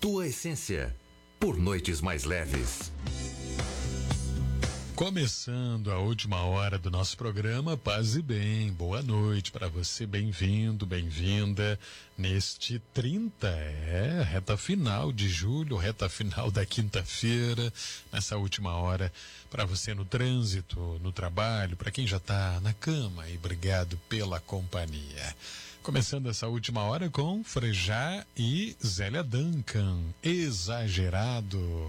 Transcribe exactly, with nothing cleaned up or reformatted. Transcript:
tua essência, por noites mais leves. Começando a última hora do nosso programa, paz e bem, boa noite para você, bem-vindo, bem-vinda neste trinta, é, reta final de julho, reta final da quinta-feira, nessa última hora para você no trânsito, no trabalho, para quem já tá na cama, e obrigado pela companhia. Começando essa última hora com Frejá e Zélia Duncan, Exagerado.